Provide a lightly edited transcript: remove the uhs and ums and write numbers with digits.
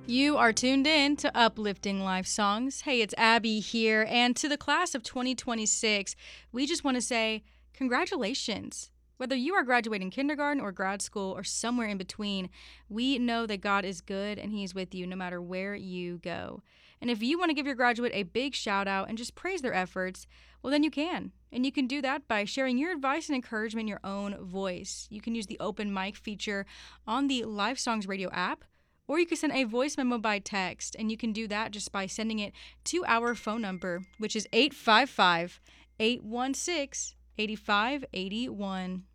You are tuned in to Uplifting Life Songs. Hey, it's Abby here, and to the class of 2026, we just want to say congratulations. Whether you are graduating kindergarten or grad school or somewhere in between, we know that God is good and He's with you no matter where you go. And if you want to give your graduate a big shout out and just praise their efforts, well, then you can. And you can do that by sharing your advice and encouragement in your own voice. You can use the open mic feature on the Life Songs Radio app, or you can send a voice memo by text, and you can do that just by sending it to our phone number, which is 855 816 8581.